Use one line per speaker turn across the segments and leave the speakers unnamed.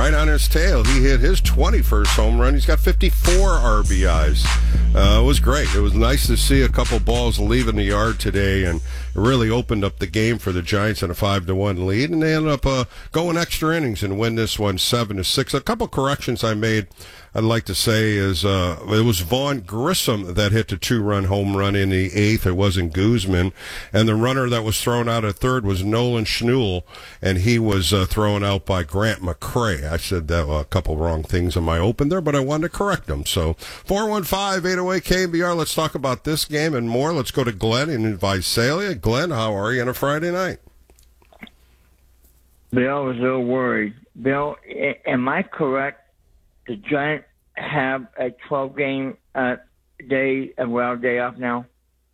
right on his tail. He hit his 21st home run. He's got 54 RBIs. It was great. It was nice to see a couple balls leaving the yard today, and it really opened up the game for the Giants in a 5-1 lead, and they ended up going extra innings and win this one 7-6. A couple corrections I made, I'd like to say, is it was Vaughn Grissom that hit the 2-run home run in the 8th. It wasn't Guzman. And the runner that was thrown out at third was Nolan Schnuel, and he was thrown out by Grant McCray. I said that a couple wrong things in my open there, but I wanted to correct them. So 415-808-KBR, let's talk about this game and more. Let's go to Glenn in Visalia. Glenn, how are you on a Friday night?
Bill, I was a little worried. Bill, am I correct? The Giants have a 12-game day off now?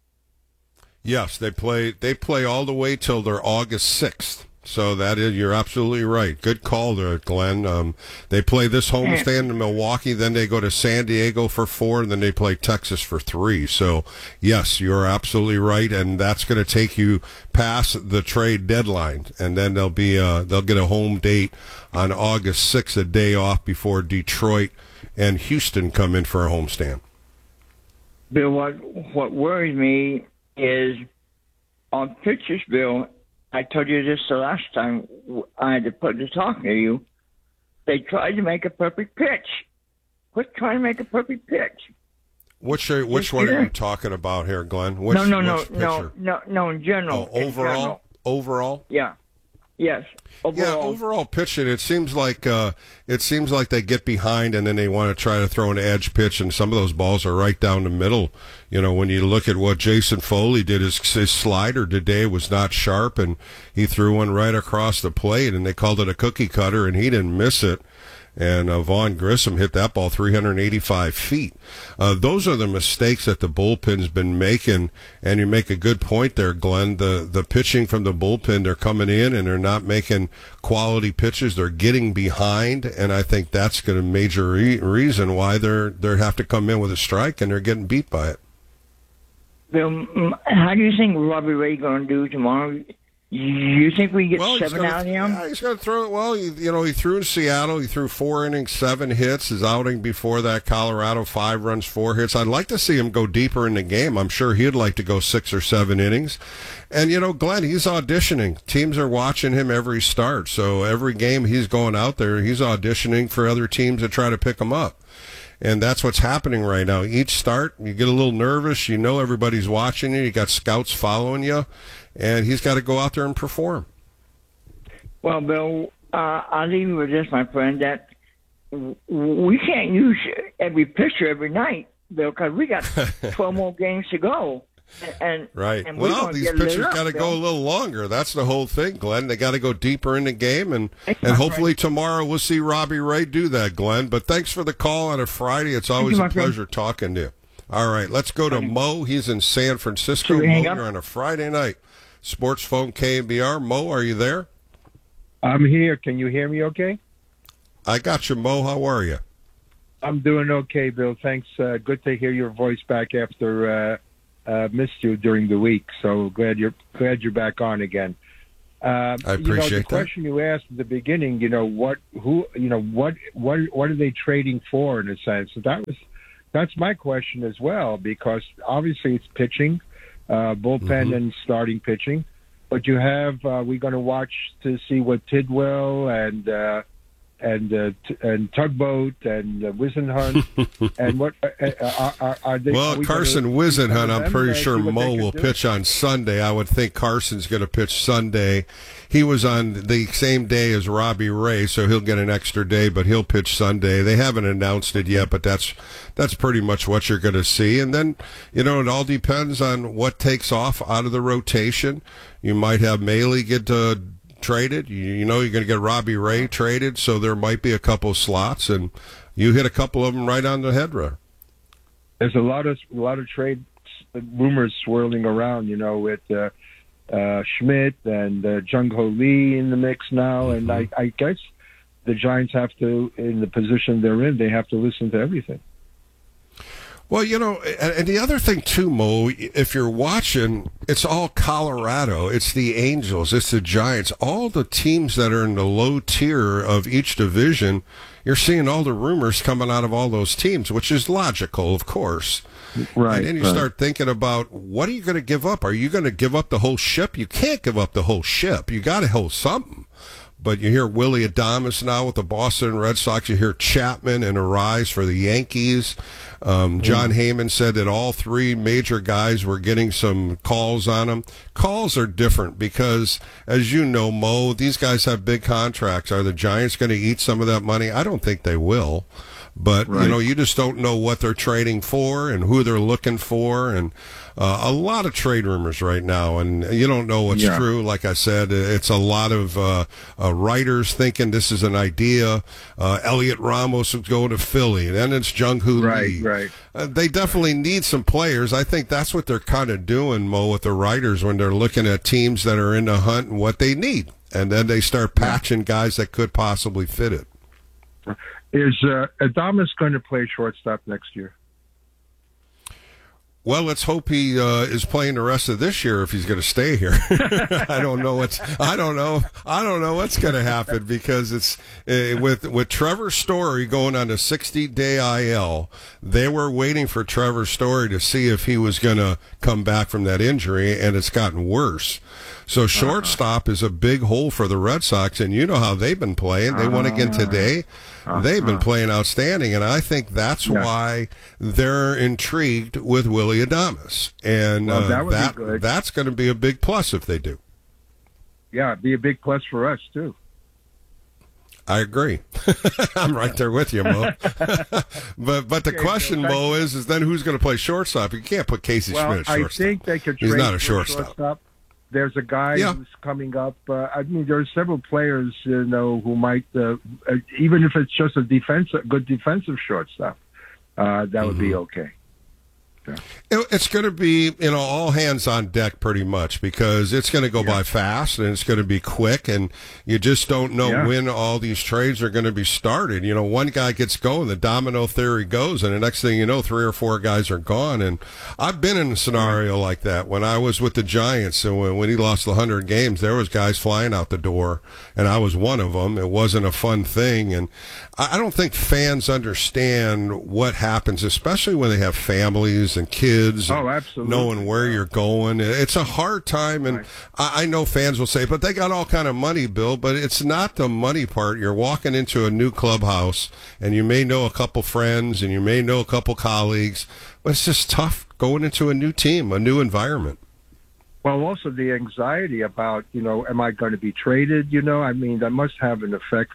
Yes, they play all the way till they're August 6th. So you're absolutely right. Good call there, Glenn. They play this homestand in Milwaukee, then they go to San Diego for 4, and then they play Texas for 3. So, yes, you're absolutely right, and that's going to take you past the trade deadline, and then they'll get a home date on August 6th, a day off before Detroit and Houston come in for a homestand.
Bill, what worries me is on pitchers, Bill. I told you this the last time I had to talk to you. They tried to make a perfect pitch. Quit trying to make a perfect pitch.
Which one are you talking about here, Glenn?
No, in general.
Oh, overall?
Yeah. Yes. Overall.
Yeah, overall pitching, it seems like they get behind and then they want to try to throw an edge pitch, and some of those balls are right down the middle. You know, when you look at what Jason Foley did, his slider today was not sharp, and he threw one right across the plate, and they called it a cookie cutter, and he didn't miss it. And Vaughn Grissom hit that ball 385 feet. Those are the mistakes that the bullpen's been making, and you make a good point there, Glenn. The pitching from the bullpen, they're coming in and they're not making quality pitches. They're getting behind, and I think that's going to be a major reason why they have to come in with a strike and they're getting beat by it.
Bill, how do you think Robbie Ray going to do tomorrow? You think we get 7 out of him?
Yeah, he's going to throw it. Well, he threw in Seattle. He threw 4 innings, 7 hits. His outing before that, Colorado, 5 runs, 4 hits. I'd like to see him go deeper in the game. I'm sure he'd like to go 6 or 7 innings. And, Glenn, he's auditioning. Teams are watching him every start. So every game he's going out there, he's auditioning for other teams to try to pick him up. And that's what's happening right now. Each start, you get a little nervous. You know everybody's watching you. You got scouts following you. And he's got to go out there and perform.
Well, Bill, I'll leave you with this, my friend, that we can't use every pitcher every night, Bill, because we got 12 more games to go.
Right.
And
these pitchers got to go a little longer. That's the whole thing, Glenn. They got to go deeper in the game, and hopefully tomorrow we'll see Robbie Ray do that, Glenn. But thanks for the call on a Friday. It's always a pleasure talking to you. All right, let's go to Mo. He's in San Francisco. Mo, you're on a Friday night. Sports Phone KBR. Mo, are you there?
I'm here. Can you hear me okay?
I got you, Mo. How are you?
I'm doing okay, Bill. Thanks. Good to hear your voice back after missed you during the week. So glad you're back on again.
I appreciate
the question you asked at the beginning. What are they trading for in a sense? So that's my question as well, because obviously it's pitching. Bullpen and starting pitching, but you have we're going to watch to see what Tidwell and Tugboat and Whisenhunt and what are they?
Well, Carson Whisenhunt, I'm pretty sure Mo will pitch on Sunday. I would think Carson's going to pitch Sunday. He was on the same day as Robbie Ray, so he'll get an extra day, but he'll pitch Sunday. They haven't announced it yet, but that's pretty much what you're going to see. And then, it all depends on what takes off out of the rotation. You might have Maile get traded. You're going to get Robbie Ray traded, so there might be a couple slots, and you hit a couple of them right on the head, Ray.
There's a lot of trade rumors swirling around, with Schmidt and Jung Ho Lee in the mix now, and I guess the Giants have to, in the position they're in, they have to listen to everything.
Well, and the other thing too, Mo, if you're watching, it's all Colorado, it's the Angels, it's the Giants, all the teams that are in the low tier of each division. You're seeing all the rumors coming out of all those teams, which is logical, of course.
Right.
And then you start thinking about, what are you going to give up? Are you going to give up the whole ship? You can't give up the whole ship. You got to hold something. But you hear Willie Adames now with the Boston Red Sox. You hear Chapman and Arise for the Yankees. John Heyman said that all three major guys were getting some calls on them. Calls are different because, as you know, Mo, these guys have big contracts. Are the Giants going to eat some of that money? I don't think they will. But, you just don't know what they're trading for and who they're looking for. And a lot of trade rumors right now. And you don't know what's true. Like I said, it's a lot of writers thinking this is an idea. Elliot Ramos will go to Philly. And then it's Jung-Hoo Lee.
Right.
They definitely need some players. I think that's what they're kind of doing, Mo, with the writers when they're looking at teams that are in the hunt and what they need. And then they start patching guys that could possibly fit it.
Is Adames going to play shortstop next year?
Well, let's hope he is playing the rest of this year if he's going to stay here. I don't know what's going to happen because it's with Trevor Story going on a 60-day IL. They were waiting for Trevor Story to see if he was going to come back from that injury, and it's gotten worse. So shortstop is a big hole for the Red Sox, and you know how they've been playing. They won again today. They've been playing outstanding, and I think that's why they're intrigued with Willie Adames. And that's going to be a big plus if they do.
Yeah, it'd be a big plus for us, too.
I agree. I'm right there with you, Mo. but the question, Mo, is then who's going to play shortstop? You can't put Casey Schmidt at shortstop.
I think they could trade.
He's not a shortstop.
There's a guy who's coming up. There's several players, who might, even if it's just a good defensive shortstop, that would be okay. Yeah.
It's going to be, all hands on deck pretty much because it's going to go by fast and it's going to be quick and you just don't know when all these trades are going to be started. One guy gets going, the domino theory goes, and the next thing you know, 3 or 4 guys are gone. And I've been in a scenario like that when I was with the Giants and when he lost 100 games, there was guys flying out the door and I was one of them. It wasn't a fun thing. And I don't think fans understand what happens, especially when they have families and kids and knowing where you're going. It's a hard time, and I know fans will say, but they got all kind of money, Bill, but it's not the money part. You're walking into a new clubhouse, and you may know a couple friends, and you may know a couple colleagues, but it's just tough going into a new team, a new environment.
Well, also the anxiety about, am I going to be traded? That must have an effect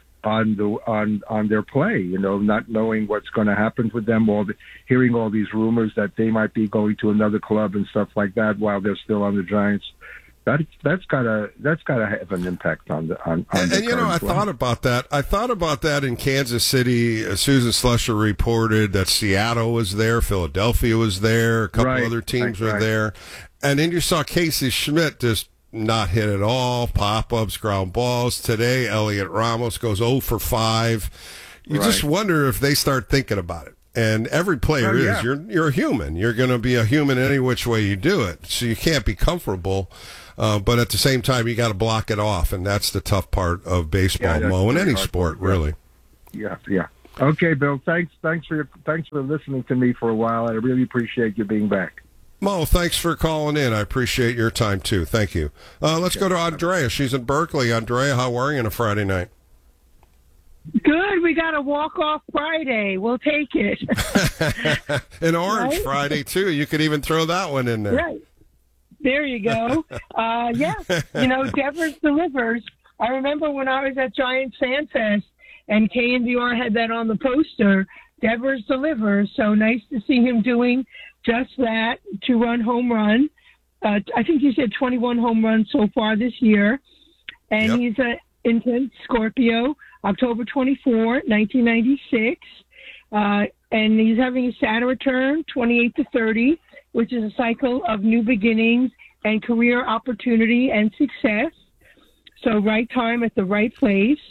on their play, not knowing what's going to happen with them, hearing all these rumors that they might be going to another club and stuff like that while they're still on the Giants. That's gotta have an impact on the on. And
I thought about that. I thought about that in Kansas City. Susan Slusher reported that Seattle was there, Philadelphia was there, a couple other teams were there, and then you saw Casey Schmidt just not hit at all, pop-ups, ground balls. Today, Elliot Ramos goes 0 for 5. You just wonder if they start thinking about it. And every player is. You're a human. You're going to be a human any which way you do it. So you can't be comfortable. But at the same time, you got to block it off. And that's the tough part of baseball, Mo, in any sport, really.
Yeah. Okay, Bill, thanks for listening to me for a while. I really appreciate you being back.
Mo, thanks for calling in. I appreciate your time, too. Thank you. Let's go to Andrea. She's in Berkeley. Andrea, how are you on a Friday night?
Good. We got a walk-off Friday. We'll take it.
An Orange Friday, too. You could even throw that one in there.
Right. There you go. Devers delivers. I remember when I was at Giants Fan Fest and KNVR had that on the poster, Devers delivers. So nice to see him doing just that, 2-run home run. I think he said 21 home runs so far this year. And he's an intense Scorpio, October 24, 1996. And he's having a Saturn return, 28 to 30, which is a cycle of new beginnings and career opportunity and success. So right time at the right place.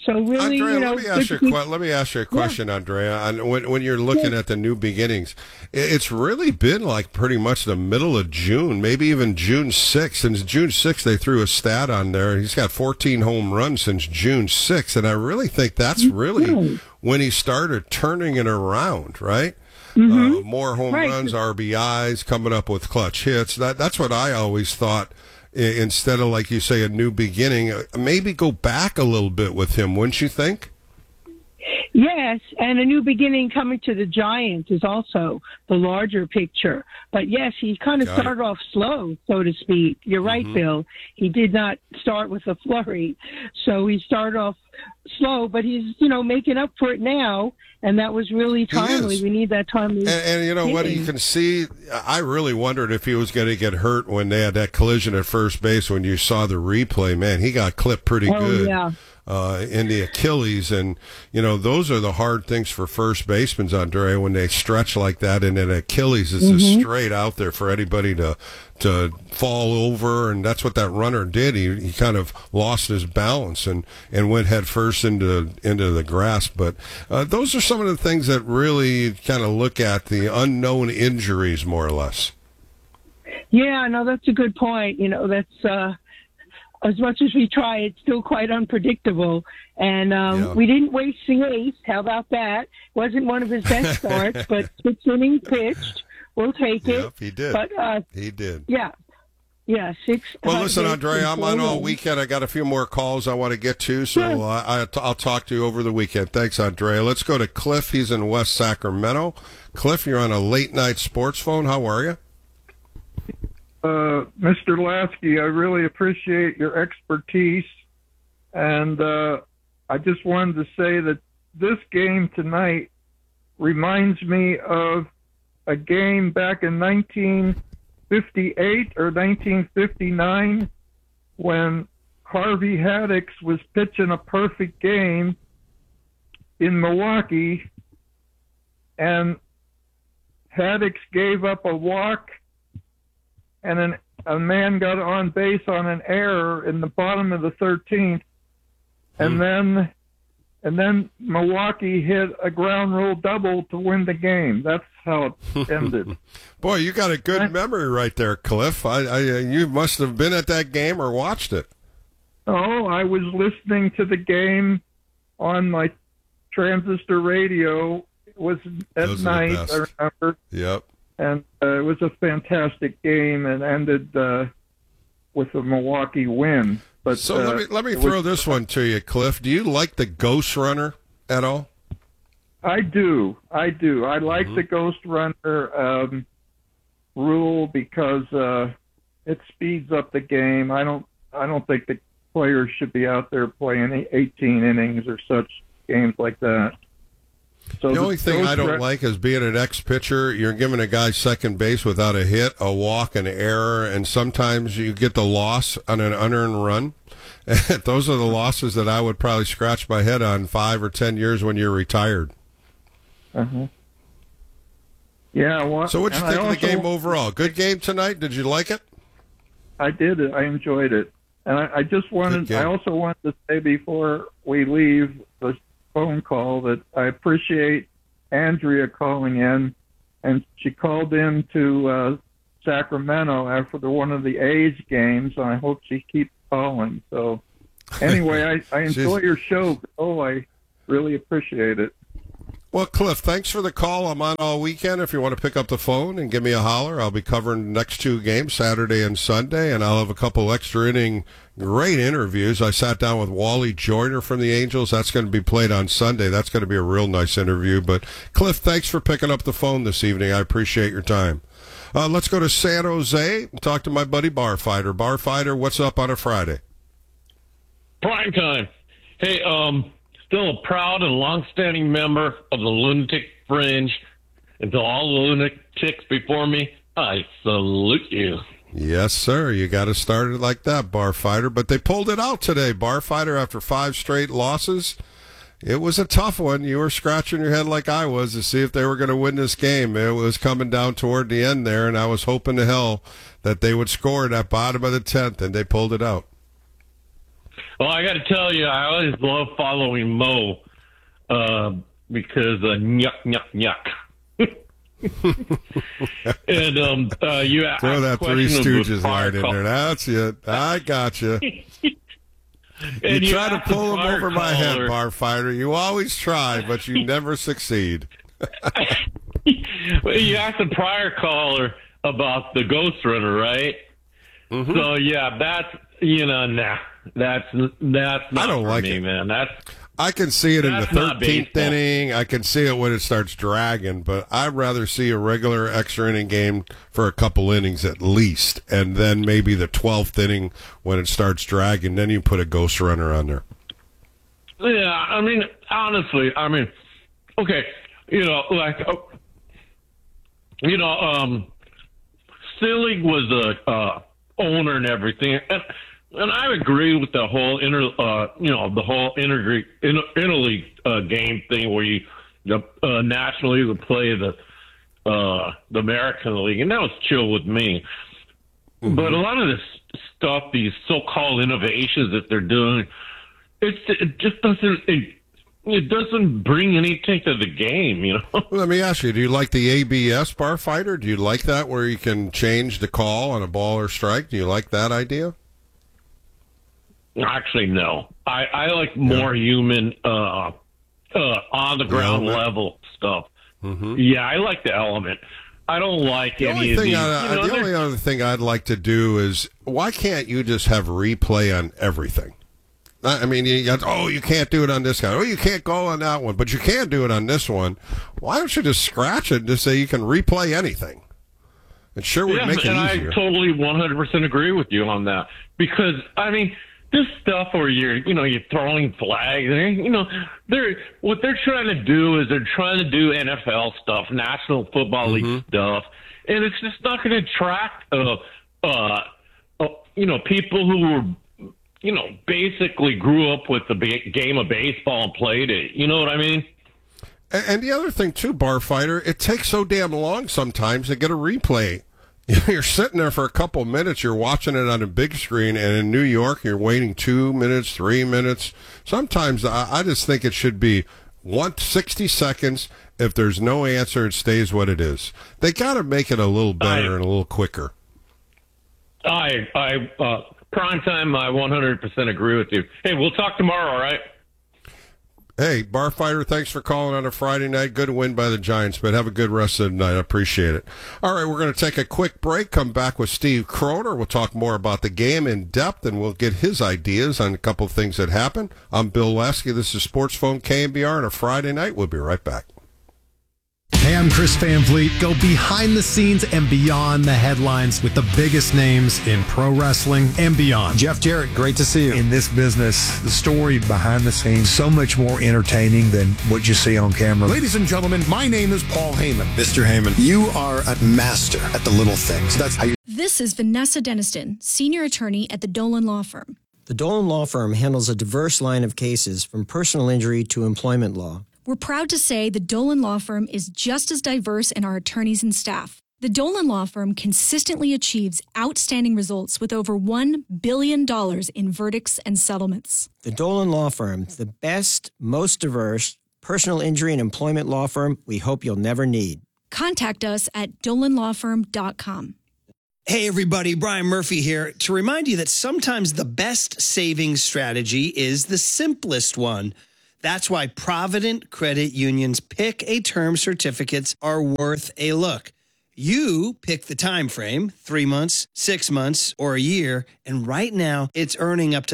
So really,
Andrea,
let
me ask you a question, Andrea. And when you're looking at the new beginnings, it's really been like pretty much the middle of June, maybe even June 6th. Since June 6th, they threw a stat on there. He's got 14 home runs since June 6th, and I really think that's really when he started turning it around, right? More home runs, RBIs, coming up with clutch hits. That's what I always thought. Instead of, like you say, a new beginning, maybe go back a little bit with him, wouldn't you think?
Yes, and a new beginning coming to the Giants is also the larger picture. But yes, he kind of started off slow, so to speak. You're right, Bill. He did not start with a flurry. So he started off slow, but he's, making up for it now, and that was really timely. We need that timely.
And you know what, you can see, I really wondered if he was going to get hurt when they had that collision at first base when you saw the replay. Man, he got clipped pretty good. Yeah. In the Achilles, and those are the hard things for first basemen, Andrea, when they stretch like that, and an Achilles is just straight out there for anybody to fall over, and that's what that runner did. He kind of lost his balance and went head first into the grass. But those are some of the things that really kind of look at the unknown injuries, more or less.
Yeah, no, that's a good point. That's. As much as we try, it's still quite unpredictable. And we didn't waste the ace. How about that? Wasn't one of his best starts, but 6 innings pitched. We'll take it.
Yep, he did.
But,
he did.
Yeah. Yeah, 6.
Well, listen, Andrea, I'm on all weekend. I got a few more calls I want to get to, so I'll talk to you over the weekend. Thanks, Andrea. Let's go to Cliff. He's in West Sacramento. Cliff, you're on a late-night sports phone. How are you?
Mr. Lasky, I really appreciate your expertise, and I just wanted to say that this game tonight reminds me of a game back in 1958 or 1959 when Harvey Haddix was pitching a perfect game in Milwaukee, and Haddix gave up a walk, and a man got on base on an error in the bottom of the 13th, and then Milwaukee hit a ground rule double to win the game. That's how it ended.
Boy, you got a good memory right there, Cliff. You must have been at that game or watched it.
Oh, I was listening to the game on my transistor radio. It was at night, I remember.
Yep.
And it was a fantastic game and ended with a Milwaukee win. But
so let me throw this one to you, Cliff. Do you like the Ghost Runner at all?
I do. I like the Ghost Runner rule because it speeds up the game. I don't think the players should be out there playing 18 innings or such games like that. So the only
thing I don't like is being an ex-pitcher, you're giving a guy second base without a hit, a walk, an error, and sometimes you get the loss on an unearned run. Those are the losses that I would probably scratch my head on 5 or 10 years when you're retired.
Yeah. Well,
so what did you think of the game overall? Good game tonight? Did you like it?
I did. I enjoyed it. And I also wanted to say before we leave the phone call that I appreciate Andrea calling in, and she called in to Sacramento after one of the A's games, and I hope she keeps calling. So anyway, I enjoy your show. I really appreciate it.
Well, Cliff, thanks for the call. I'm on all weekend. If you want to pick up the phone and give me a holler, I'll be covering the next 2 games, Saturday and Sunday, and I'll have a couple extra inning great interviews. I sat down with Wally Joyner from the Angels. That's going to be played on Sunday. That's going to be a real nice interview. But, Cliff, thanks for picking up the phone this evening. I appreciate your time. Let's go to San Jose and talk to my buddy Barfighter. Barfighter, what's up on a Friday?
Prime time. Hey, still a proud and long-standing member of the Lunatic Fringe. And to all the lunatics before me, I salute you.
Yes, sir. You got to start it like that, Barfighter. But they pulled it out today, Barfighter, after 5 straight losses. It was a tough one. You were scratching your head like I was to see if they were going to win this game. It was coming down toward the end there, and I was hoping to hell that they would score at that bottom of the 10th, and they pulled it out.
Well, I got to tell you, I always love following Mo because yuck, yuck, yuck. And you
throw that Three Stooges line in there. That's it. I got you. You try to pull them over my head, bar fighter. You always try, but you never succeed.
You asked the prior caller about the Ghost Runner, right? Mm-hmm. So yeah, that's that's not
I don't
for
like
me,
it,
man.
I can see it in the 13th inning. I can see it when it starts dragging, but I'd rather see a regular extra inning game for a couple innings at least, and then maybe the 12th inning when it starts dragging. Then you put a Ghost Runner on there.
Yeah, I mean, honestly, okay, Silly was a owner and everything, and I agree with the whole interleague game thing where the National League would play the American League, and that was chill with me. Mm-hmm. But a lot of this stuff, these so-called innovations that they're doing, it just doesn't. It doesn't bring anything to the game,
Well, let me ask you, do you like the ABS, bar fighter? Do you like that where you can change the call on a ball or strike? Do you like that idea?
Actually, no. I like more human, on the ground level stuff. Mm-hmm. Yeah, I like the element. I don't like any of these.
The only other thing I'd like to do is, why can't you just have replay on everything? I mean, you can't do it on this guy. Oh, you can't go on that one, but you can do it on this one. Why don't you just scratch it and just say you can replay anything? It sure would make it easier.
And I totally 100% agree with you on that. Because, this stuff where you're throwing flags, what they're trying to do is they're trying to do NFL stuff, National Football League stuff, and it's just not going to attract, people who were, basically grew up with the game of baseball and played it. You know what I mean?
And the other thing, too, bar fighter, it takes so damn long sometimes to get a replay. You're sitting there for a couple minutes, you're watching it on a big screen, and in New York, you're waiting 2 minutes, 3 minutes. Sometimes I just think it should be 60 seconds. If there's no answer, it stays what it is. They got to make it a little better and a little quicker.
Prime time, I 100% agree with you. Hey, we'll talk tomorrow, all right?
Hey, bar fighter, thanks for calling on a Friday night. Good win by the Giants, but have a good rest of the night. I appreciate it. All right, we're going to take a quick break, come back with Steve Kroner. We'll talk more about the game in depth, and we'll get his ideas on a couple of things that happened. I'm Bill Lasky. This is Sports Phone KNBR on a Friday night. We'll be right back.
Hey, I'm Chris Van Vliet. Go behind the scenes and beyond the headlines with the biggest names in pro wrestling and beyond.
Jeff Jarrett, great to see you.
In this business, the story behind the scenes, so much more entertaining than what you see on camera.
Ladies and gentlemen, my name is Paul Heyman.
Mr. Heyman, you are a master at the little things. That's how you...
This is Vanessa Deniston, senior attorney at the Dolan Law Firm.
The Dolan Law Firm handles a diverse line of cases from personal injury to employment law.
We're proud to say the Dolan Law Firm is just as diverse in our attorneys and staff. The Dolan Law Firm consistently achieves outstanding results with over $1 billion in verdicts and settlements.
The Dolan Law Firm, the best, most diverse personal injury and employment law firm we hope you'll never need.
Contact us at dolanlawfirm.com.
Hey everybody, Brian Murphy here to remind you that sometimes the best savings strategy is the simplest one. That's why Provident Credit Union's Pick a Term certificates are worth a look. You pick the time frame, 3 months, 6 months, or a year, and right now it's earning up to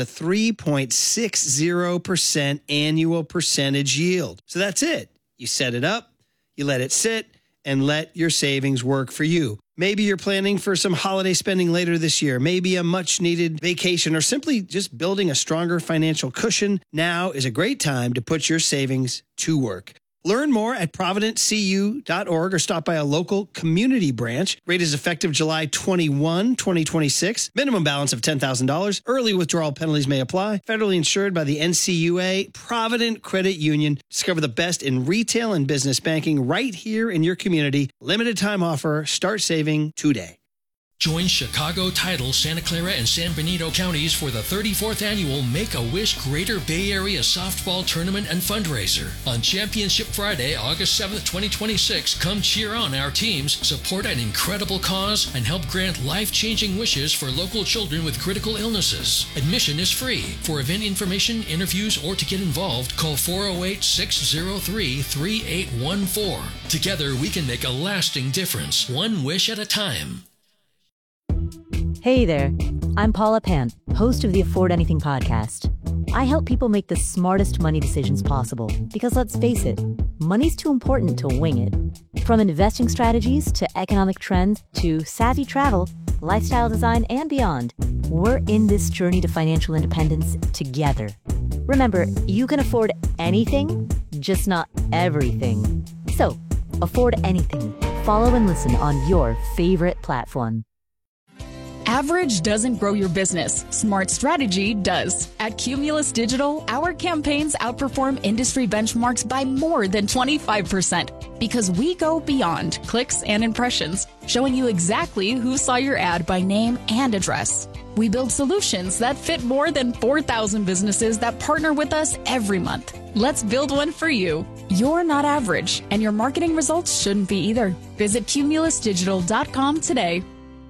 3.60% annual percentage yield. So that's it. You set it up, you let it sit, and let your savings work for you. Maybe you're planning for some holiday spending later this year, maybe a much-needed vacation, or simply just building a stronger financial cushion. Now is a great time to put your savings to work. Learn more at providentcu.org or stop by a local community branch. Rate is effective July 21, 2026. Minimum balance of $10,000. Early withdrawal penalties may apply. Federally insured by the NCUA. Provident Credit Union. Discover the best in retail and business banking right here in your community. Limited time offer. Start saving today.
Join Chicago, Tidal, Santa Clara, and San Benito counties for the 34th annual Make-A-Wish Greater Bay Area Softball Tournament and Fundraiser. On Championship Friday, August 7th, 2026, come cheer on our teams, support an incredible cause, and help grant life-changing wishes for local children with critical illnesses. Admission is free. For event information, interviews, or to get involved, call 408-603-3814. Together, we can make a lasting difference, one wish at a time.
Hey there, I'm Paula Pant, host of the Afford Anything podcast. I help people make the smartest money decisions possible because, let's face it, money's too important to wing it. From investing strategies to economic trends to savvy travel, lifestyle design, and beyond, we're in this journey to financial independence together. Remember, you can afford anything, just not everything. So, afford anything. Follow and listen on your favorite platform.
Average doesn't grow your business. Smart strategy does. At Cumulus Digital, our campaigns outperform industry benchmarks by more than 25% because we go beyond clicks and impressions, showing you exactly who saw your ad by name and address. We build solutions that fit more than 4,000 businesses that partner with us every month. Let's build one for you. You're not average, and your marketing results shouldn't be either. Visit cumulusdigital.com today.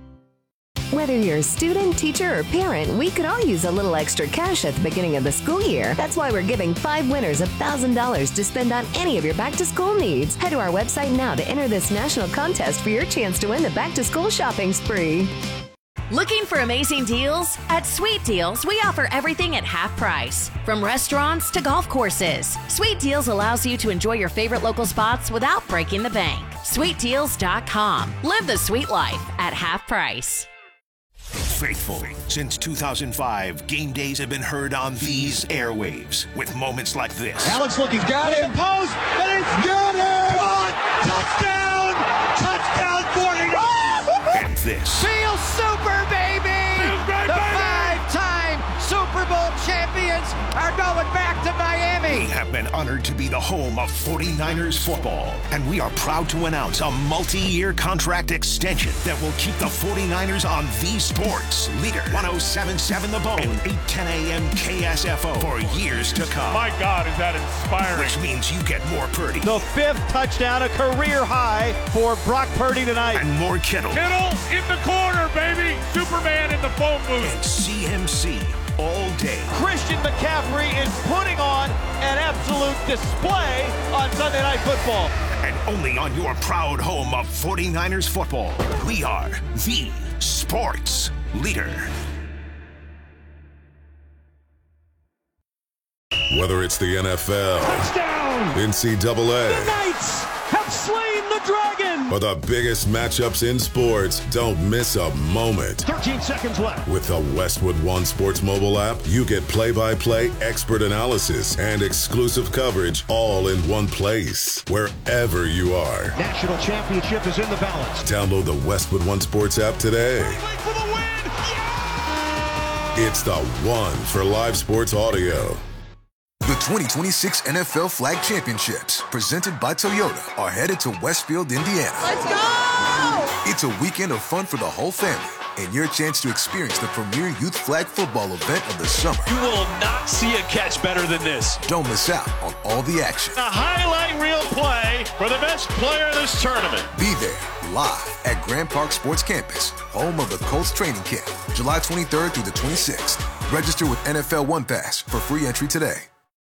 Whether you're a student, teacher, or parent, we could all use a little extra cash at the beginning of the school year. That's why we're giving 5 winners $1,000 to spend on any of your back-to-school needs. Head to our website now to enter this national contest for your chance to win the back-to-school shopping spree.
Looking for amazing deals? At Sweet Deals, we offer everything at half price. From restaurants to golf courses, Sweet Deals allows you to enjoy your favorite local spots without breaking the bank. SweetDeals.com. Live the sweet life at half price.
Faithful. Since 2005, game days have been heard on these airwaves with moments like this.
Alex looking, got him, post, and it's got him! Touchdown! Touchdown 49!
And this.
Feel super, baby! The 5-time Super Bowl champions are going back to Miami!
We have been honored to be the home of 49ers football, and we are proud to announce a multi-year contract extension that will keep the 49ers on the sports leader. 107.7 The Bone and 8:10 a.m. KSFO for years to come.
My God, is that inspiring.
Which means you get more Purdy.
The 5th touchdown, a career high for Brock Purdy tonight.
And more Kittle.
Kittle in the corner, baby. Superman in the phone booth.
And CMC all day.
Christian McCaffrey is putting on an absolute display on Sunday Night Football.
And only on your proud home of 49ers football, we are the sports leader.
Whether it's the NFL,
touchdown,
NCAA,
the Knights have slain the dragon,
or the biggest matchups in sports, don't miss a moment.
13 seconds left.
With the Westwood One Sports mobile app, you get play-by-play expert analysis and exclusive coverage all in one place, wherever you are.
National championship is in the balance.
Download the Westwood One Sports app today.
For the win. Yeah!
It's the one for live sports audio.
The 2026 NFL Flag Championships, presented by Toyota, are headed to Westfield, Indiana.
Let's go!
It's a weekend of fun for the whole family and your chance to experience the premier youth flag football event of the summer.
You will not see a catch better than this.
Don't miss out on all the action.
A highlight reel play for the best player of this tournament.
Be there, live at Grand Park Sports Campus, home of the Colts training camp, July 23rd through the 26th. Register with NFL One Pass for free entry today.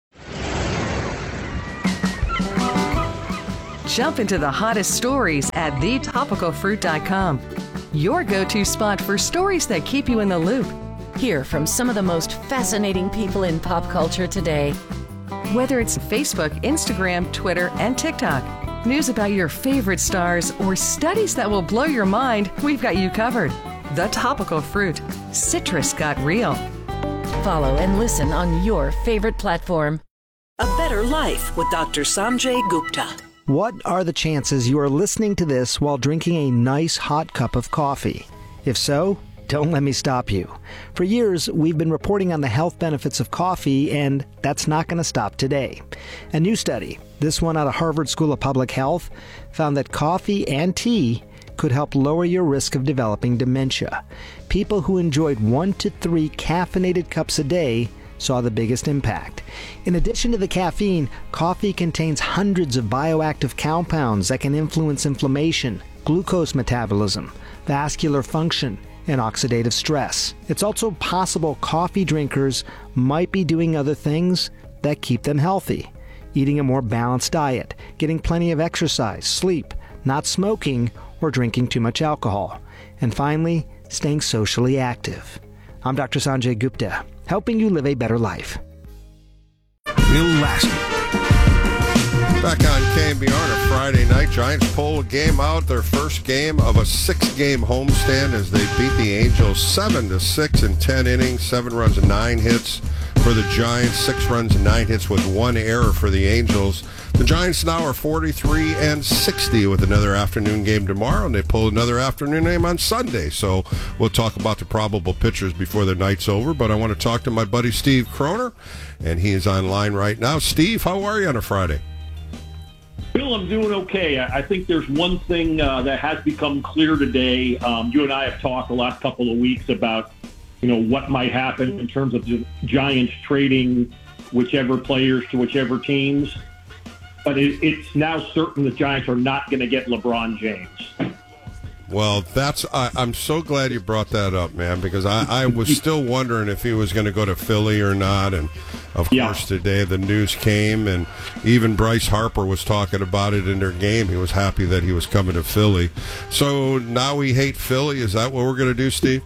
Jump into the hottest stories at thetopicalfruit.com. Your go-to spot for stories that keep you in the loop. Hear from some of the most fascinating people in pop culture today. Whether it's Facebook, Instagram, Twitter, and TikTok, news about your favorite stars, or studies that will blow your mind, we've got you covered. The Topical Fruit. Citrus got real. Follow and listen on your favorite platform.
A Better Life with Dr. Sanjay Gupta.
What are the chances you are listening to this while drinking a nice hot cup of coffee? If so, don't let me stop you. For years, we've been reporting on the health benefits of coffee, and that's not going to stop today. A new study, this one out of Harvard School of Public Health, found that coffee and tea could help lower your risk of developing dementia. People who enjoyed 1 to 3 caffeinated cups a day saw the biggest impact. In addition to the caffeine, coffee contains hundreds of bioactive compounds that can influence inflammation, glucose metabolism, vascular function, and oxidative stress. It's also possible coffee drinkers might be doing other things that keep them healthy. Eating a more balanced diet, getting plenty of exercise, sleep, not smoking, or drinking too much alcohol. And finally, staying socially active. I'm Dr. Sanjay Gupta, helping you live a better life.
Will last. Back on KMBR on a Friday night, Giants pull a game out, their first game of a 6-game homestand as they beat the Angels 7-6 in 10 innings, 7 runs and 9 hits for the Giants, 6 runs and 9 hits with 1 error for the Angels. The Giants now are 43-60 with another afternoon game tomorrow, and they pull another afternoon game on Sunday. So we'll talk about the probable pitchers before the night's over, but I want to talk to my buddy Steve Kroner, and he is online right now. Steve, how are you on a Friday?
Bill, I'm doing okay. I think there's one thing that has become clear today. You and I have talked the last couple of weeks about, what might happen in terms of the Giants trading whichever players to whichever teams. But it's now certain the Giants are not going to get LeBron James.
Well, I'm so glad you brought that up, man, because I was still wondering if he was going to go to Philly or not. And, of course, today the news came, and even Bryce Harper was talking about it in their game. He was happy that he was coming to Philly. So now we hate Philly. Is that what we're going to do, Steve?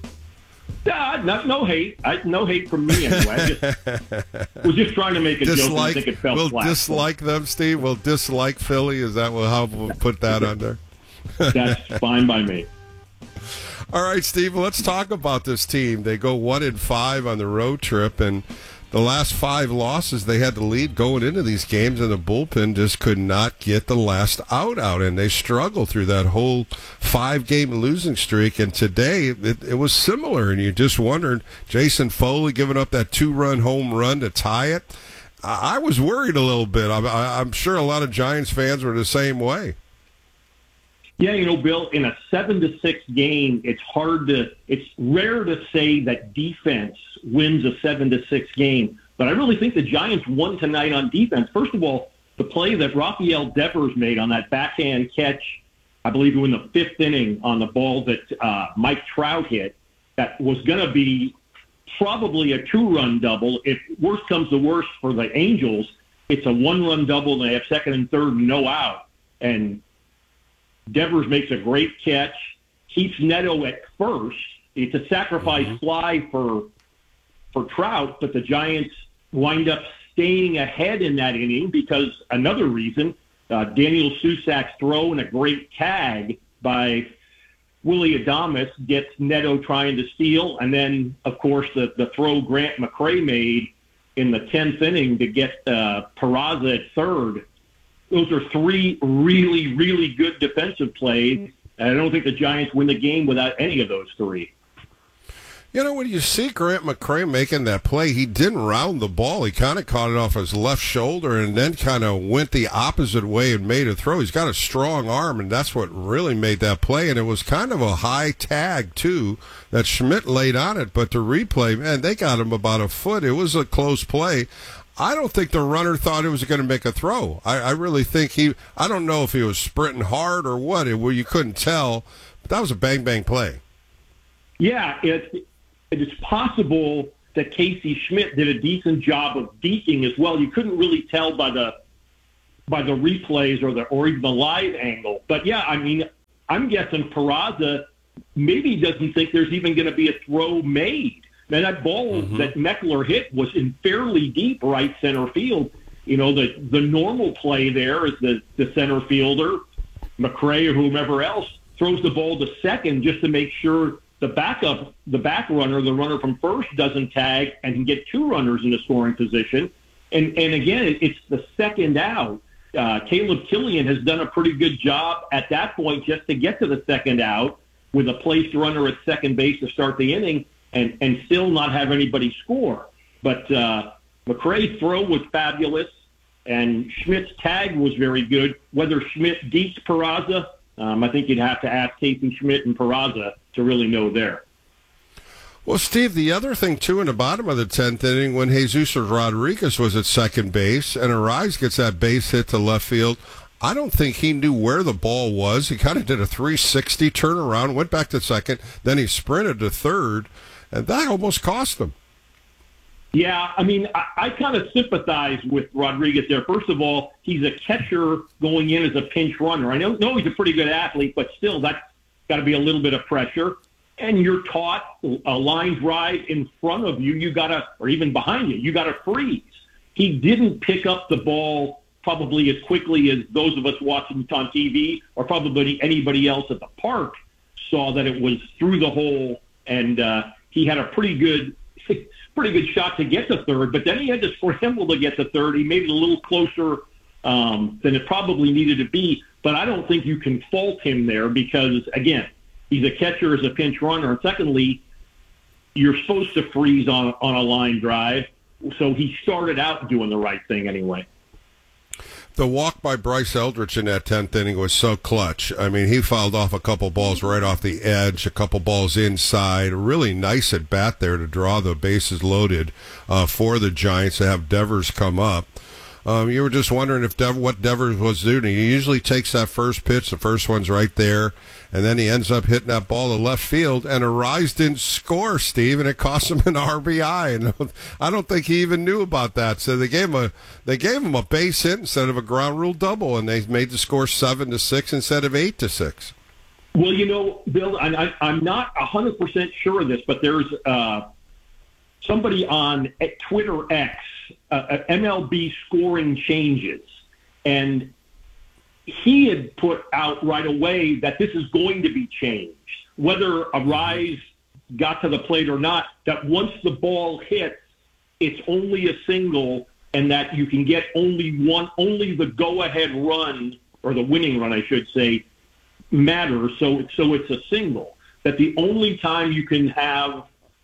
No hate. No hate from me anyway. We're just trying to make a joke. I think it fell flat.
We'll dislike them, Steve. We'll dislike Philly. Is that how we'll put that on there?
That's fine by me.
All right, Steve, let's talk about this team. They go 1-5 on the road trip, and the last 5 losses, they had the lead going into these games, and the bullpen just could not get the last out, and they struggled through that whole 5-game losing streak. And today, it was similar, and you just wondered, Jason Foley giving up that 2-run home run to tie it. I was worried a little bit. I'm sure a lot of Giants fans were the same way.
Yeah, Bill, in a 7-6 game, it's rare to say that defense wins a 7-6 game. But I really think the Giants won tonight on defense. First of all, the play that Rafael Devers made on that backhand catch, I believe in the 5th inning on the ball that Mike Trout hit, that was going to be probably a 2-run double. If worst comes to worst for the Angels, it's a 1-run double, and they have 2nd and 3rd, no out. And Devers makes a great catch, keeps Neto at first. It's a sacrifice fly for Trout, but the Giants wind up staying ahead in that inning because another reason, Daniel Susak's throw and a great tag by Willie Adames gets Neto trying to steal, and then, of course, the throw Grant McCray made in the 10th inning to get Peraza at third. Those are 3 really, really good defensive plays, and I don't think the Giants win the game without any of those 3.
When you see Grant McCray making that play, he didn't round the ball. He kind of caught it off his left shoulder and then kind of went the opposite way and made a throw. He's got a strong arm, and that's what really made that play. And it was kind of a high tag, too, that Schmidt laid on it. But the replay, man, they got him about a foot. It was a close play. I don't think the runner thought he was going to make a throw. I really think I don't know if he was sprinting hard or what, where you couldn't tell, but that was a bang-bang play.
Yeah, it's possible that Casey Schmidt did a decent job of deking as well. You couldn't really tell by the replays or even the live angle. But, yeah, I mean, I'm guessing Peraza maybe doesn't think there's even going to be a throw made. Now, that ball that Meckler hit was in fairly deep right center field. The normal play there is the center fielder, McCray or whomever else, throws the ball to second just to make sure the back runner, the runner from first, doesn't tag and can get 2 runners in the scoring position. And again, it's the second out. Caleb Killian has done a pretty good job at that point just to get to the second out with a placed runner at second base to start the inning. And still not have anybody score. But McCray's throw was fabulous, and Schmidt's tag was very good. Whether Schmidt beats Peraza, I think you'd have to ask Casey Schmidt and Peraza to really know there.
Well, Steve, the other thing, too, in the bottom of the 10th inning, when Jesus Rodriguez was at second base and Arise gets that base hit to left field, I don't think he knew where the ball was. He kind of did a 360 turnaround, went back to second, then he sprinted to third, and that almost cost him.
Yeah, I mean, I kind of sympathize with Rodriguez there. First of all, he's a catcher going in as a pinch runner. I know he's a pretty good athlete, but still, that's got to be a little bit of pressure. And you're taught a line drive in front of you, you got to, or even behind you, you got to freeze. He didn't pick up the ball probably as quickly as those of us watching it on TV or probably anybody else at the park saw that it was through the hole, and he had a pretty good shot to get to third, but then he had to scramble to get to third. He made it a little closer than it probably needed to be, but I don't think you can fault him there because, again, he's a catcher as a pinch runner, and secondly, you're supposed to freeze on a line drive, so he started out doing the right thing anyway.
The walk by Bryce Eldridge in that 10th inning was so clutch. I mean, he fouled off a couple balls right off the edge, a couple balls inside. A really nice at bat there to draw the bases loaded for the Giants to have Devers come up. You were just wondering if what Devers was doing. He usually takes that first pitch, the first one's right there, and then he ends up hitting that ball to left field, and Arise didn't score, Steve, and it cost him an RBI. And I don't think he even knew about that. So they gave him a base hit instead of a ground rule double, and they made the score 7-6 instead of 8-6.
Well, you know, Bill, I'm not 100% sure of this, but there's somebody on Twitter X, MLB scoring changes, and he had put out right away that this is going to be changed, whether Arise got to the plate or not, that once the ball hits, it's only a single, and that you can get only the go-ahead run, or the winning run, I should say, matters, so it's a single. That the only time you can have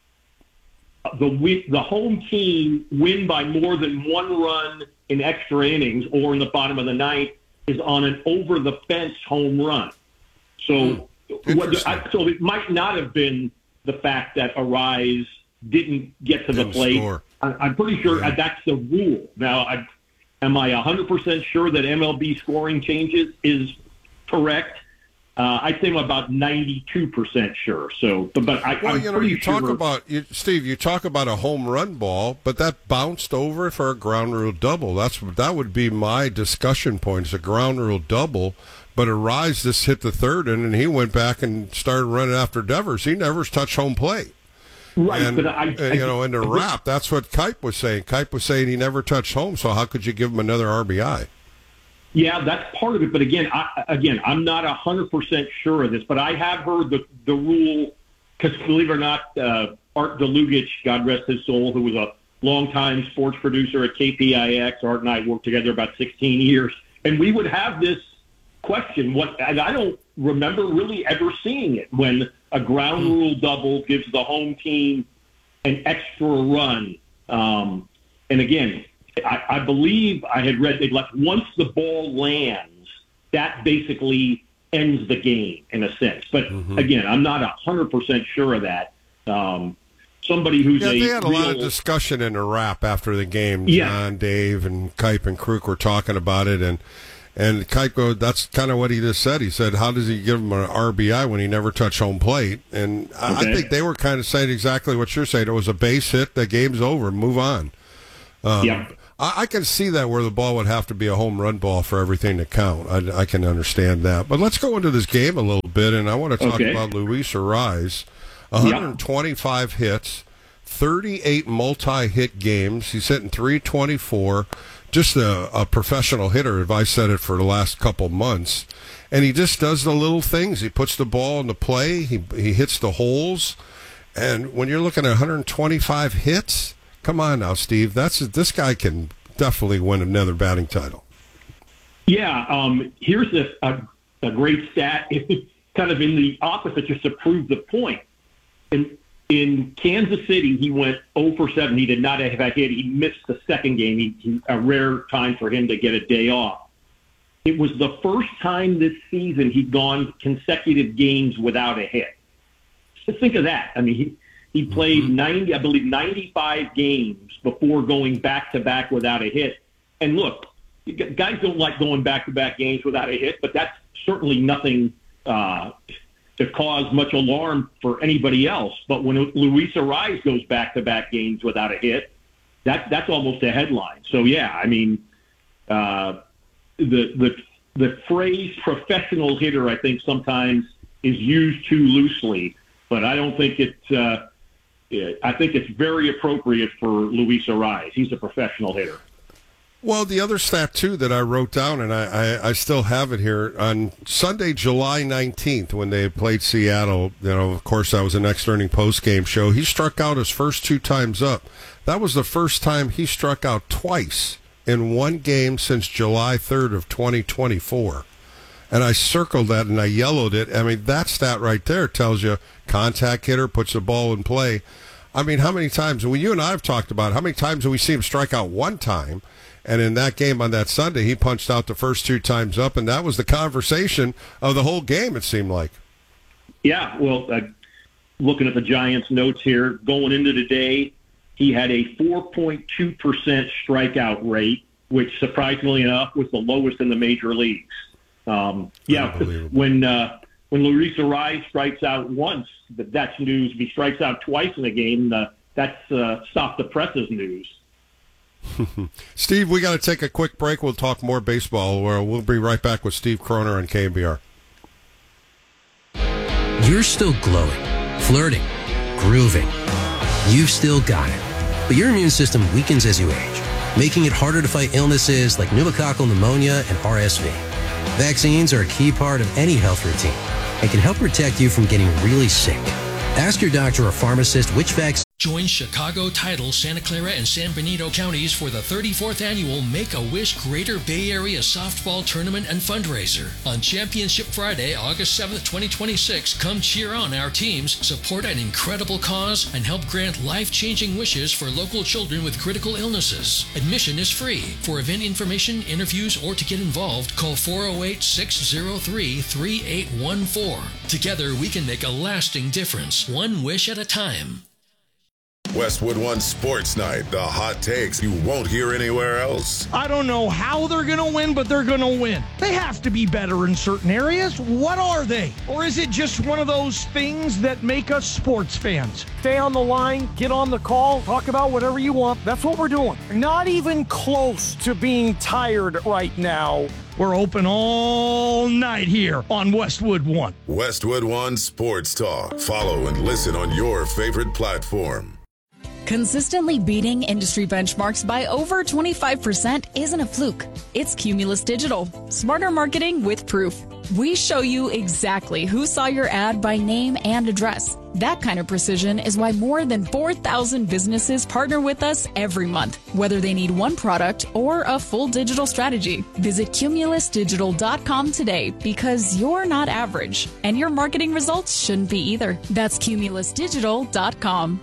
the home team win by more than one run in extra innings or in the bottom of the ninth is on an over-the-fence home run. So, so it might not have been the fact that Arise didn't get to the plate. I'm pretty sure that's the rule. Now, am I 100% sure that MLB scoring changes is correct? I'd say I'm about 92% sure. So, but I'm pretty sure.
Steve, you talk about a home run ball, but that bounced over for a ground rule double. That would be my discussion point. It's a ground rule double, but Arise just hit the third and he went back and started running after Devers. He never touched home plate.
Right,
and,
but
in the wrap, that's what Kipe was saying. Kipe was saying he never touched home, so how could you give him another RBI?
Yeah, that's part of it. But again, I'm not 100% sure of this, but I have heard the rule, because believe it or not, Art Delugich, God rest his soul, who was a longtime sports producer at KPIX, Art and I worked together about 16 years, and we would have this question. And I don't remember really ever seeing it when a ground rule double gives the home team an extra run. And again, I believe I had read that once the ball lands, that basically ends the game in a sense. But again, I'm not 100% sure of that. Somebody who's
they had a lot of discussion in the wrap after the game. John, Dave, and Kipe and Kruk were talking about it, and Kipe, that's kind of what he just said. He said, how does he give him an RBI when he never touched home plate? And I think they were kind of saying exactly what you're saying. It was a base hit, the game's over, move on. I can see that where the ball would have to be a home run ball for everything to count. I can understand that. But let's go into this game a little bit, and I want to talk about Luis Arise. 125 hits, 38 multi-hit games. He's hitting .324. Just a professional hitter, if I said it, for the last couple months. And he just does the little things. He puts the ball into play. He hits the holes. And when you're looking at 125 hits, come on now, Steve. This guy can definitely win another batting title.
Yeah, here's a great stat, kind of in the opposite, just to prove the point. In Kansas City, he went 0 for 7. He did not have a hit. He missed the second game. A rare time for him to get a day off. It was the first time this season he'd gone consecutive games without a hit. Just think of that. I mean, he played 95 games before going back-to-back without a hit. And look, guys don't like going back-to-back games without a hit, but that's certainly nothing to cause much alarm for anybody else. But when Luis Arraez goes back-to-back games without a hit, that's almost a headline. So, yeah, I mean, the phrase professional hitter, I think, sometimes is used too loosely, but I don't think it's I think it's very appropriate for Luis Arraez. He's a professional hitter.
Well, the other stat, too, that I wrote down, and I still have it here, on Sunday, July 19th, when they played Seattle, of course, that was an Next Earning post-game show, he struck out his first 2 times up. That was the first time he struck out twice in one game since July 3rd of 2024. And I circled that and I yellowed it. I mean, that stat right there tells you contact hitter, puts the ball in play. I mean, how many times, when you and I have talked about it, how many times have we seen him strike out one time? And in that game on that Sunday, he punched out the first 2 times up, and that was the conversation of the whole game, it seemed like.
Yeah, well, looking at the Giants' notes here, going into today, he had a 4.2% strikeout rate, which surprisingly enough was the lowest in the major leagues. When Luis Arraez strikes out once, that's news. If he strikes out twice in a game, that's stop the presses news.
Steve, we got to take a quick break. We'll talk more baseball. We'll be right back with Steve Kroner on KNBR.
You're still glowing, flirting, grooving. You've still got it. But your immune system weakens as you age, making it harder to fight illnesses like pneumococcal pneumonia and RSV. Vaccines are a key part of any health routine and can help protect you from getting really sick. Ask your doctor or pharmacist which vaccine.
Join Chicago, Tidal, Santa Clara, and San Benito counties for the 34th annual Make-A-Wish Greater Bay Area Softball Tournament and Fundraiser. On Championship Friday, August 7th, 2026, come cheer on our teams, support an incredible cause, and help grant life-changing wishes for local children with critical illnesses. Admission is free. For event information, interviews, or to get involved, call 408-603-3814. Together, we can make a lasting difference, one wish at a time.
Westwood One Sports Night, the hot takes you won't hear anywhere else.
I don't know how they're going to win, but they're going to win. They have to be better in certain areas. What are they? Or is it just one of those things that make us sports fans? Stay on the line, get on the call, talk about whatever you want. That's what we're doing. Not even close to being tired right now. We're open all night here on Westwood One.
Westwood One Sports Talk. Follow and listen on your favorite platform.
Consistently beating industry benchmarks by over 25% isn't a fluke. It's Cumulus Digital. Smarter marketing with proof. We show you exactly who saw your ad by name and address. That kind of precision is why more than 4,000 businesses partner with us every month, whether they need one product or a full digital strategy. Visit cumulusdigital.com today because you're not average, and your marketing results shouldn't be either. That's cumulusdigital.com.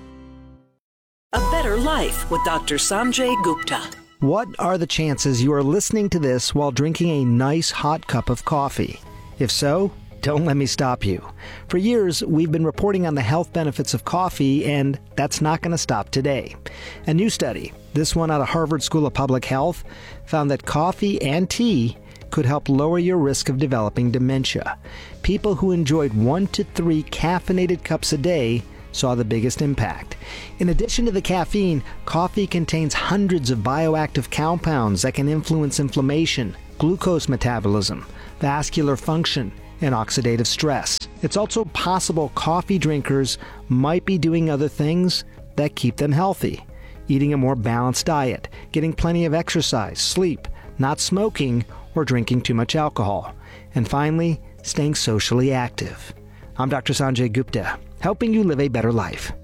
A Better Life with Dr. Sanjay Gupta.
What are the chances you are listening to this while drinking a nice hot cup of coffee? If so, don't let me stop you. For years, we've been reporting on the health benefits of coffee, and that's not going to stop today. A new study, this one out of Harvard School of Public Health, found that coffee and tea could help lower your risk of developing dementia. People who enjoyed 1 to 3 caffeinated cups a day saw the biggest impact. In addition to the caffeine, coffee contains hundreds of bioactive compounds that can influence inflammation, glucose metabolism, vascular function, and oxidative stress. It's also possible coffee drinkers might be doing other things that keep them healthy. Eating a more balanced diet, getting plenty of exercise, sleep, not smoking, or drinking too much alcohol. And finally, staying socially active. I'm Dr. Sanjay Gupta, helping you live a better life.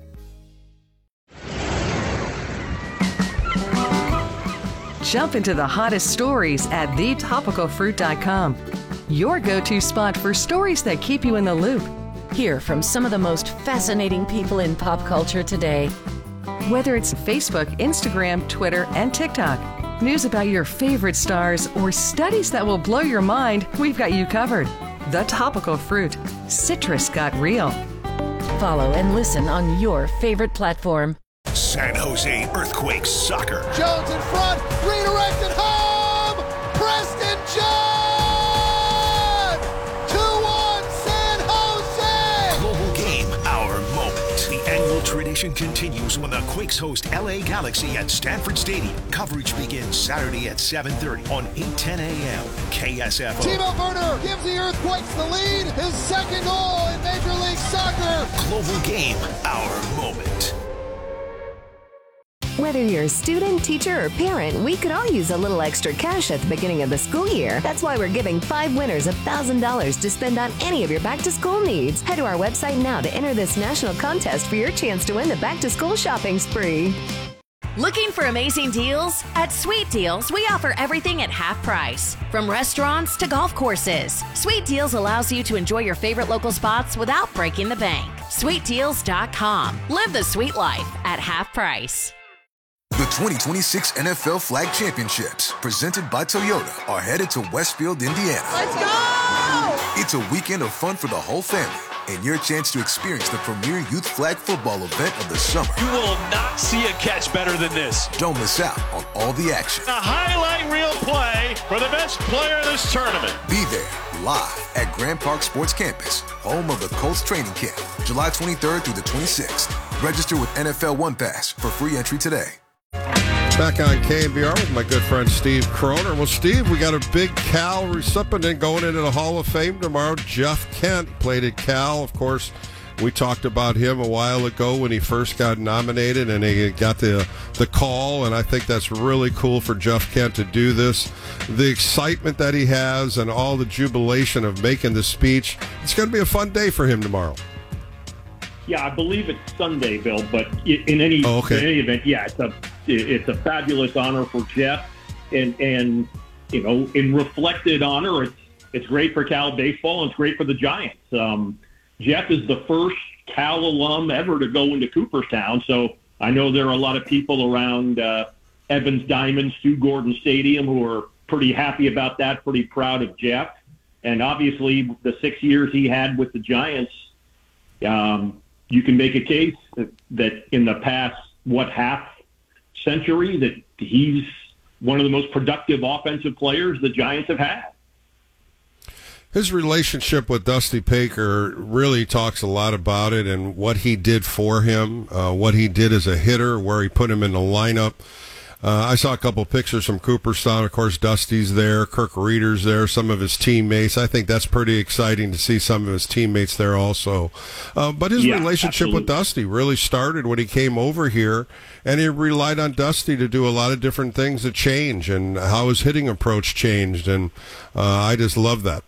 Jump into the hottest stories at thetopicalfruit.com. Your go-to spot for stories that keep you in the loop. Hear from some of the most fascinating people in pop culture today. Whether it's Facebook, Instagram, Twitter, and TikTok, News about your favorite stars or studies that will blow your mind, we've got you covered. The Topical Fruit. Citrus got real. Follow and listen on your favorite platform.
San Jose Earthquakes soccer.
Jones in front, redirected home! Preston John! 2-1 San Jose!
Global Game, our moment. The annual tradition continues when the Quakes host LA Galaxy at Stanford Stadium. Coverage begins Saturday at 7:30 on 8:10 a.m. KSFO.
Timo Werner gives the Earthquakes the lead. His second goal in Major League Soccer.
Global Game, our moment.
Whether you're a student, teacher, or parent, we could all use a little extra cash at the beginning of the school year. That's why we're giving 5 winners $1,000 to spend on any of your back-to-school needs. Head to our website now to enter this national contest for your chance to win the back-to-school shopping spree.
Looking for amazing deals? At Sweet Deals, we offer everything at half price. From restaurants to golf courses, Sweet Deals allows you to enjoy your favorite local spots without breaking the bank. SweetDeals.com. Live the sweet life at half price.
The 2026 NFL Flag Championships, presented by Toyota, are headed to Westfield, Indiana.
Let's go!
It's a weekend of fun for the whole family and your chance to experience the premier youth flag football event of the summer.
You will not see a catch better than this.
Don't miss out on all the action.
A highlight reel play for the best player of this tournament.
Be there live at Grand Park Sports Campus, home of the Colts training camp, July 23rd through the 26th. Register with NFL One Pass for free entry today.
Back on KNBR with my good friend Steve Kroner. Well, Steve, we got a big Cal recipient going into the Hall of Fame tomorrow. Jeff Kent played at Cal. Of course, we talked about him a while ago when he first got nominated and he got the call, and I think that's really cool for Jeff Kent to do this. The excitement that he has and all the jubilation of making the speech. It's going to be a fun day for him tomorrow.
Yeah, I believe it's Sunday, Bill, but in any event, yeah, it's a fabulous honor for Jeff, and you know, in reflected honor, it's great for Cal baseball and it's great for the Giants. Jeff is the first Cal alum ever to go into Cooperstown, so I know there are a lot of people around Evans Diamond, Stu Gordon Stadium who are pretty happy about that, pretty proud of Jeff, and obviously the 6 years he had with the Giants. You can make a case that in the past, half century, that he's one of the most productive offensive players the Giants have had.
His relationship with Dusty Baker really talks a lot about it and what he did for him, what he did as a hitter, where he put him in the lineup. I saw a couple of pictures from Cooperstown. Of course, Dusty's there, Kirk Reeder's there, some of his teammates. I think that's pretty exciting to see some of his teammates there also. But his relationship with Dusty really started when he came over here, and he relied on Dusty to do a lot of different things to change and how his hitting approach changed, and I just love that.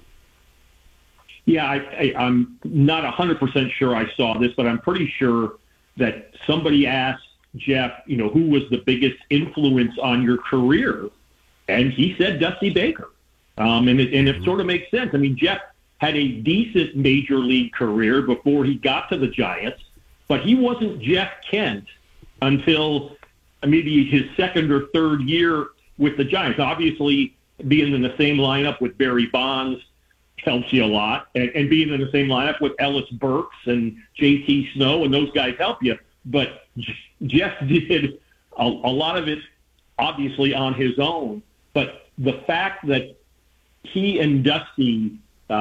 Yeah, I'm not 100% sure I saw this, but I'm pretty sure that somebody asked Jeff, you know, who was the biggest influence on your career? And he said Dusty Baker. And it sort of makes sense. I mean, Jeff had a decent major league career before he got to the Giants, but he wasn't Jeff Kent until maybe his second or third year with the Giants. Obviously, being in the same lineup with Barry Bonds helps you a lot, and being in the same lineup with Ellis Burks and JT Snow, and those guys help you. But Jeff did a lot of it, obviously, on his own. But the fact that he and Dusty,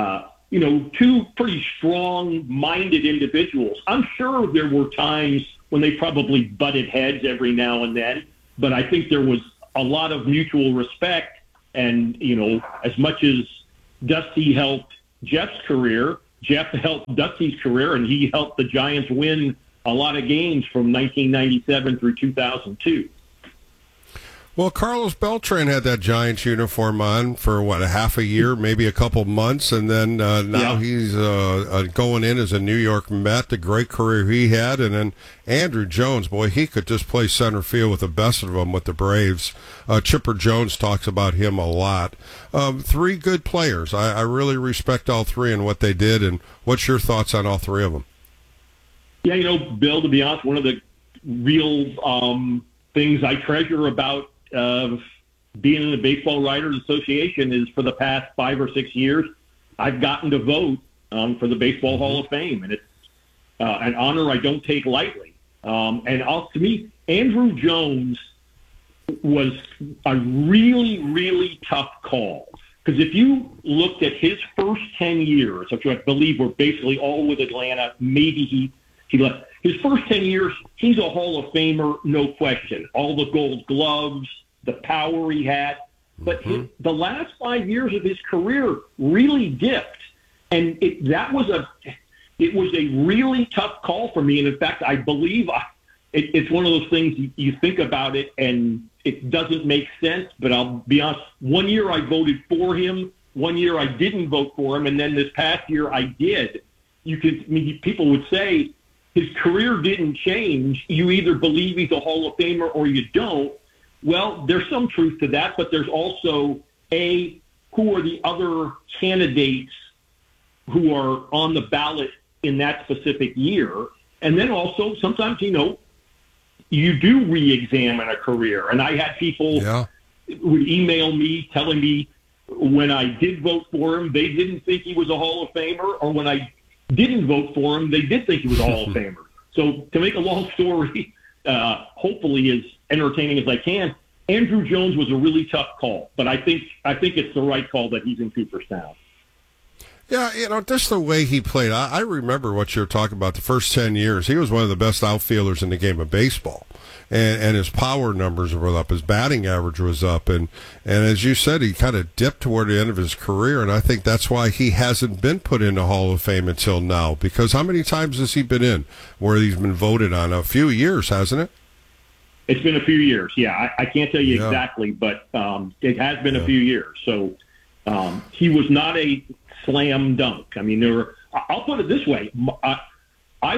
two pretty strong-minded individuals, I'm sure there were times when they probably butted heads every now and then, but I think there was a lot of mutual respect. And, you know, as much as Dusty helped Jeff's career, Jeff helped Dusty's career, and he helped the Giants win a lot of games from 1997 through 2002.
Well, Carlos Beltran had that Giants uniform on for, a half a year, maybe a couple months, and then now he's going in as a New York Met, the great career he had. And then Andrew Jones, boy, he could just play center field with the best of them with the Braves. Chipper Jones talks about him a lot. Three good players. I really respect all three and what they did, and what's your thoughts on all three of them?
Yeah, you know, Bill, to be honest, one of the real things I treasure about being in the Baseball Writers Association is for the past 5 or 6 years, I've gotten to vote for the Baseball Hall of Fame, and it's an honor I don't take lightly. To me, Andruw Jones was a really, really tough call. Because if you looked at his first 10 years, which I believe were basically all with Atlanta, maybe he left. His first 10 years, he's a Hall of Famer, no question. All the Gold Gloves, the power he had. But the last 5 years of his career really dipped. And it was a really tough call for me. And in fact, I believe it's one of those things you think about it and it doesn't make sense. But I'll be honest, 1 year I voted for him, 1 year I didn't vote for him, and then this past year I did. People would say his career didn't change. You either believe he's a Hall of Famer or you don't. Well, there's some truth to that, but there's also, who are the other candidates who are on the ballot in that specific year? And then also, sometimes, you do re-examine a career. And I had people would email me telling me when I did vote for him, they didn't think he was a Hall of Famer, or when I didn't vote for him, they did think he was a Hall of Famer. So to make a long story, hopefully as entertaining as I can, Andruw Jones was a really tough call, but I think it's the right call that he's in Cooperstown.
Yeah, just the way he played. I remember what you're talking about. The first 10 years, he was one of the best outfielders in the game of baseball, and his power numbers were up, his batting average was up, and as you said, he kind of dipped toward the end of his career, and I think that's why he hasn't been put into Hall of Fame until now. Because how many times has he been in where he's been voted on? A few years, hasn't it?
It's been a few years. Yeah, I can't tell you exactly, but it has been a few years. So he was not a slam dunk. I mean, I'll put it this way: I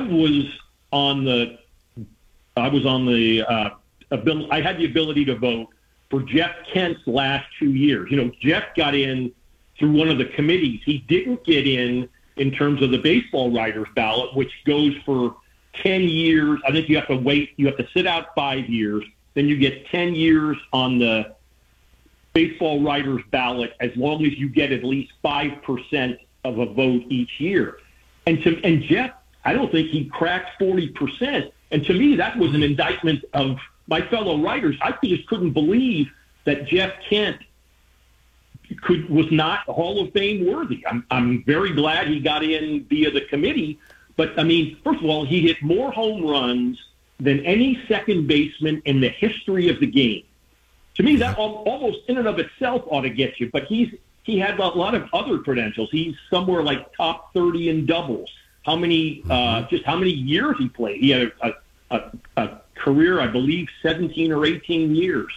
had the ability to vote for Jeff Kent's last 2 years. Jeff got in through one of the committees. He didn't get in terms of the baseball writers ballot, which goes for 10 years. I think you have to wait. You have to sit out 5 years. Then you get 10 years on the baseball writers ballot as long as you get at least 5% of a vote each year. And Jeff, I don't think he cracked 40%. And to me, that was an indictment of my fellow writers. I just couldn't believe that Jeff Kent was not Hall of Fame worthy. I'm very glad he got in via the committee. But, I mean, first of all, he hit more home runs than any second baseman in the history of the game. To me, that almost in and of itself ought to get you. But he had a lot of other credentials. He's somewhere like top 30 in doubles. How many years he played? He had a career, I believe, 17 or 18 years.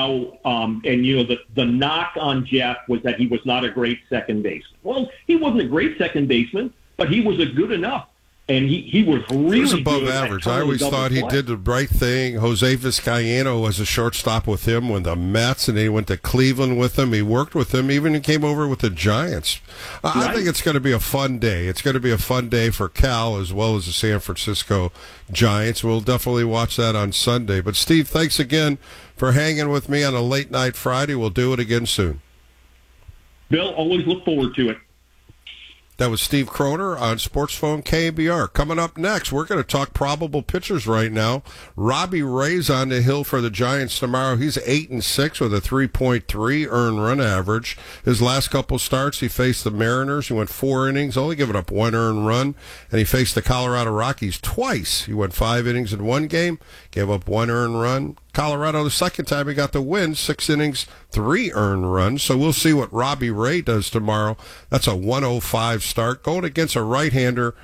The knock on Jeff was that he was not a great second baseman. Well, he wasn't a great second baseman, but he was a good enough. And he was really
he was above
good
average. I always thought he did the right thing. Jose Vizcaíno was a shortstop with him when the Mets, and he went to Cleveland with him. He worked with him. Even he came over with the Giants. I think it's going to be a fun day. It's going to be a fun day for Cal as well as the San Francisco Giants. We'll definitely watch that on Sunday. But, Steve, thanks again for hanging with me on a late night Friday. We'll do it again soon.
Bill, always look forward to it.
That was Steve Croner on Sports Phone KBR. Coming up next, we're going to talk probable pitchers right now. Robbie Ray's on the hill for the Giants tomorrow. He's 8-6 with a 3.3 earned run average. His last couple starts, he faced the Mariners. He went 4 innings, only giving up 1 earned run. And he faced the Colorado Rockies twice. He went 5 innings in 1 game, gave up 1 earned run. Colorado, the second time he got the win, 6 innings, 3 earned runs. So we'll see what Robbie Ray does tomorrow. That's a 105 start going against a right-hander